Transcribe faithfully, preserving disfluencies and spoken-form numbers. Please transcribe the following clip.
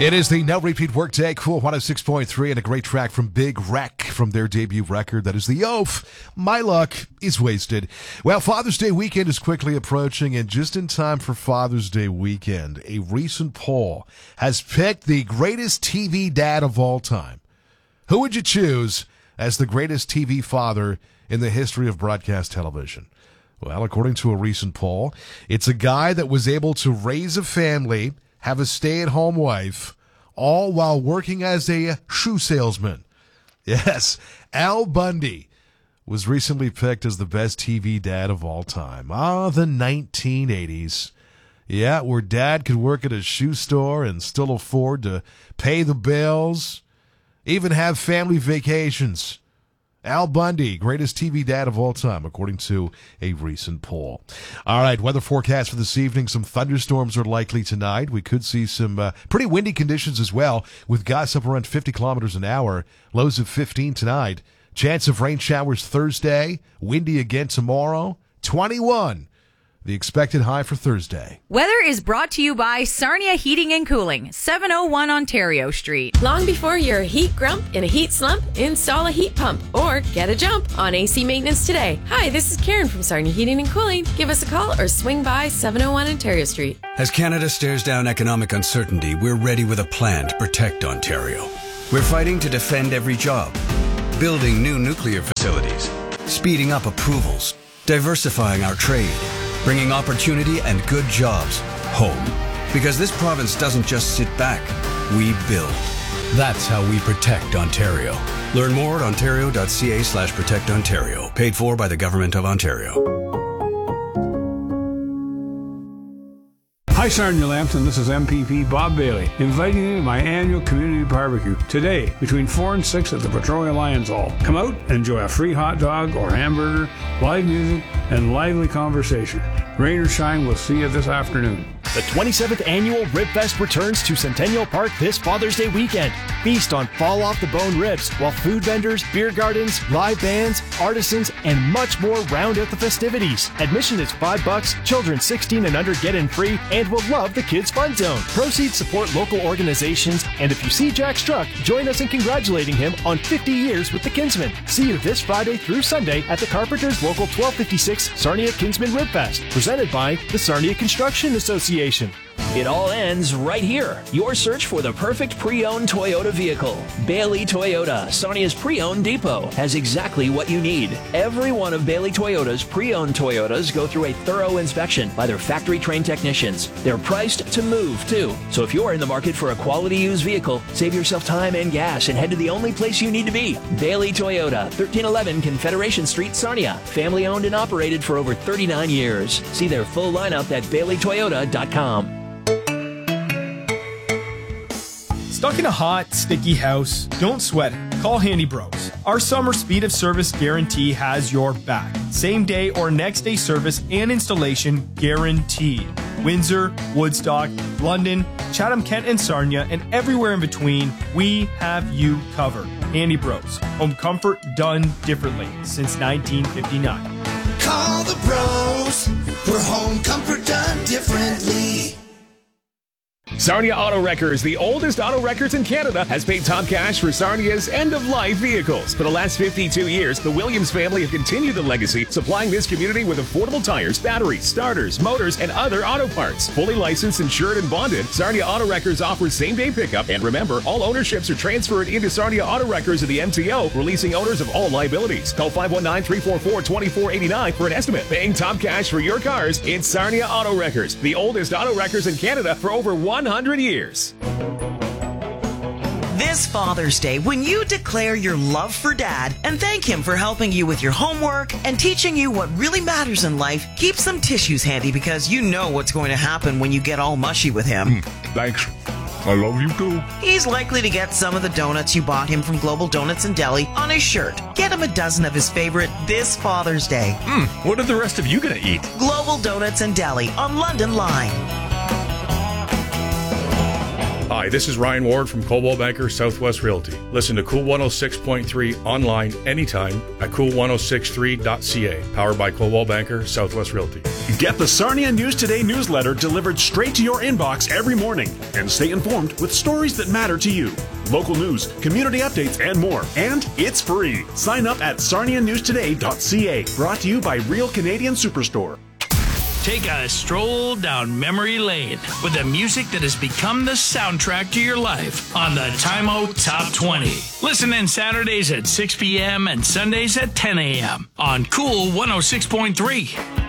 It is the No Repeat Workday, Cool one oh six point three, and a great track from Big Wreck from their debut record. That is The Oaf. My luck is wasted. Well, Father's Day weekend is quickly approaching, and just in time for Father's Day weekend, a recent poll has picked the greatest T V dad of all time. Who would you choose as the greatest T V father in the history of broadcast television? Well, according to a recent poll, it's a guy that was able to raise a family, have a stay-at-home wife, all while working as a shoe salesman. Yes, Al Bundy was recently picked as the best T V dad of all time. Ah, the nineteen eighties. Yeah, where dad could work at a shoe store and still afford to pay the bills, even have family vacations. Al Bundy, greatest T V dad of all time, according to a recent poll. All right, weather forecast for this evening. Some thunderstorms are likely tonight. We could see some uh, pretty windy conditions as well, with gusts up around fifty kilometers an hour, lows of fifteen tonight. Chance of rain showers Thursday, windy again tomorrow, twenty-one. The expected high for Thursday. Weather is brought to you by Sarnia Heating and Cooling, seven oh one Ontario Street. Long before you're a heat grump in a heat slump, install a heat pump or get a jump on A C maintenance today. Hi, this is Karen from Sarnia Heating and Cooling. Give us a call or swing by seven oh one Ontario Street. As Canada stares down economic uncertainty, we're ready with a plan to protect Ontario. We're fighting to defend every job, building new nuclear facilities, speeding up approvals, diversifying our trade, bringing opportunity and good jobs home. Because this province doesn't just sit back, we build. That's how we protect Ontario. Learn more at ontario.ca slash protect Ontario. Paid for by the Government of Ontario. Hi, Sarnia Lambton. This is M P P Bob Bailey, inviting you to my annual community barbecue today between four and six at the Petrolia Lions Hall. Come out and enjoy a free hot dog or hamburger, live music, and lively conversation. Rain or shine, we'll see you this afternoon. The twenty-seventh Annual Rib Fest returns to Centennial Park this Father's Day weekend. Feast on fall-off-the-bone ribs, while food vendors, beer gardens, live bands, artisans, and much more round out the festivities. Admission is five bucks, children sixteen and under get in free, and will love the Kids Fun Zone. Proceeds support local organizations, and if you see Jack Struck, join us in congratulating him on fifty years with the Kinsmen. See you this Friday through Sunday at the Carpenters Local twelve fifty-six Sarnia Kinsmen Rib Fest, presented by the Sarnia Construction Association. It all ends right here. Your search for the perfect pre-owned Toyota vehicle. Bailey Toyota, Sarnia's pre-owned depot, has exactly what you need. Every one of Bailey Toyota's pre-owned Toyotas go through a thorough inspection by their factory-trained technicians. They're priced to move, too. So if you're in the market for a quality used vehicle, save yourself time and gas and head to the only place you need to be. Bailey Toyota, thirteen eleven Confederation Street, Sarnia. Family-owned and operated for over thirty-nine years. See their full lineup at bailey toyota dot com. Stuck in a hot, sticky house? Don't sweat it. Call Handy Bros. Our summer speed of service guarantee has your back. Same day or next day service and installation guaranteed. Windsor, Woodstock, London, Chatham, Kent, and Sarnia, and everywhere in between, we have you covered. Handy Bros. Home comfort done differently since nineteen fifty-nine. Call the bros for home comfort done differently. Sarnia Auto Wreckers, the oldest auto wreckers in Canada, has paid top cash for Sarnia's end-of-life vehicles. For the last fifty-two years, the Williams family have continued the legacy, supplying this community with affordable tires, batteries, starters, motors, and other auto parts. Fully licensed, insured, and bonded, Sarnia Auto Wreckers offers same-day pickup. And remember, all ownerships are transferred into Sarnia Auto Wreckers of the M T O, releasing owners of all liabilities. Call five one nine, three four four, two four eight nine for an estimate. Paying top cash for your cars, it's Sarnia Auto Wreckers, the oldest auto wreckers in Canada for over one hundred years. This Father's Day, when you declare your love for Dad and thank him for helping you with your homework and teaching you what really matters in life, keep some tissues handy because you know what's going to happen when you get all mushy with him. Mm, thanks. I love you too. He's likely to get some of the donuts you bought him from Global Donuts and Deli on his shirt. Get him a dozen of his favorite this Father's Day. Hmm, what are the rest of you going to eat? Global Donuts and Deli on London Line. Hi, Hi, this is Ryan Ward from Coldwell Banker Southwest Realty. Listen to Cool one oh six point three online anytime at cool one oh six three dot c a. Powered by Coldwell Banker Southwest Realty. Get the Sarnia News Today newsletter delivered straight to your inbox every morning and stay informed with stories that matter to you. Local news, community updates, and more. And it's free. Sign up at sarnia news today dot c a. Brought to you by Real Canadian Superstore. Take a stroll down memory lane with the music that has become the soundtrack to your life on the Time Out Top twenty. Listen in Saturdays at six p.m. and Sundays at ten a.m. on Cool one oh six point three.